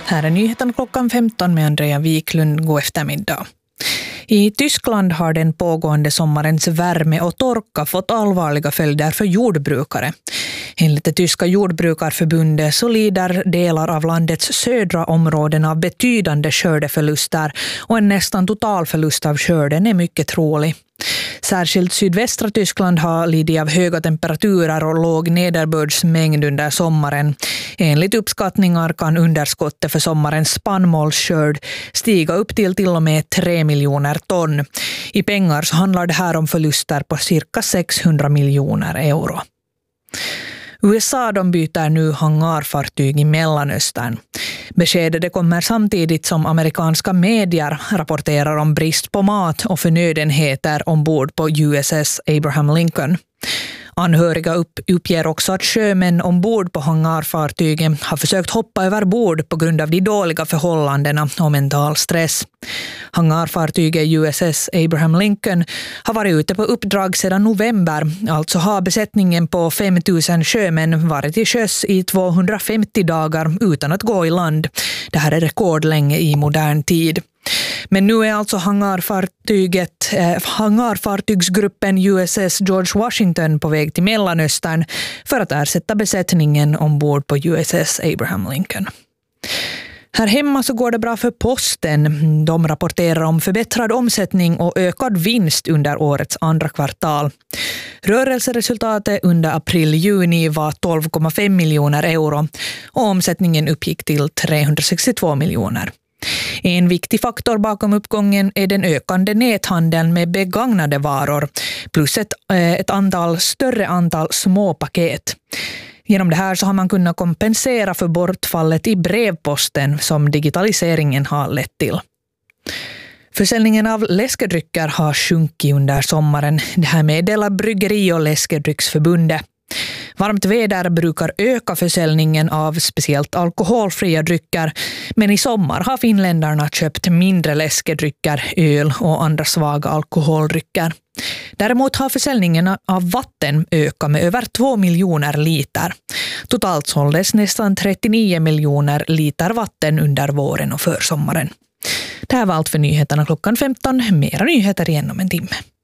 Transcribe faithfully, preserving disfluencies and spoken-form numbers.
Här är nyheten klockan femton med Andrea Wiklund. God eftermiddag. I Tyskland har den pågående sommarens värme och torka fått allvarliga följder för jordbrukare. Enligt det tyska jordbrukarförbundet så lider delar av landets södra områden av betydande skördeförluster och en nästan total förlust av skörden är mycket trolig. Särskilt sydvästra Tyskland har lidit av höga temperaturer och låg nederbördsmängd under sommaren. Enligt uppskattningar kan underskottet för sommarens spannmålsskörd stiga upp till till och med tre miljoner ton. I pengar så handlar det här om förluster på cirka sexhundra miljoner euro. U S A de byter nu hangarfartyg i Mellanöstern. Beskedet det kommer samtidigt som amerikanska medier rapporterar om brist på mat och förnödenheter ombord på U S S Abraham Lincoln. Anhöriga upp, uppger också att sjömän ombord på hangarfartygen har försökt hoppa över bord på grund av de dåliga förhållandena och mental stress. Hangarfartyget U S S Abraham Lincoln har varit ute på uppdrag sedan november, alltså har besättningen på fem tusen sjömän varit i sjöss i tvåhundrafemtio dagar utan att gå i land. Det här är rekordlänge i modern tid. Men nu är alltså hangarfartyget, eh, hangarfartygsgruppen U S S George Washington på väg till Mellanöstern för att ersätta besättningen ombord på U S S Abraham Lincoln. Här hemma så går det bra för posten. De rapporterar om förbättrad omsättning och ökad vinst under årets andra kvartal. Rörelseresultatet under april-juni var tolv komma fem miljoner euro och omsättningen uppgick till trehundrasextiotvå miljoner. En viktig faktor bakom uppgången är den ökande näthandeln med begagnade varor plus ett, ett antal större antal små paket. Genom det här så har man kunnat kompensera för bortfallet i brevposten som digitaliseringen har lett till. Försäljningen av läskedrycker har sjunkit under sommaren. Det här meddelar Bryggeri- och läskedrycksförbundet. Varmt väder brukar öka försäljningen av speciellt alkoholfria drycker, men i sommar har finländarna köpt mindre läskedrycker, öl och andra svaga alkoholdrycker. Däremot har försäljningen av vatten ökat med över två miljoner liter. Totalt såldes nästan trettionio miljoner liter vatten under våren och försommaren. Det här var allt för nyheterna klockan femton. Mera nyheter igen om en timme.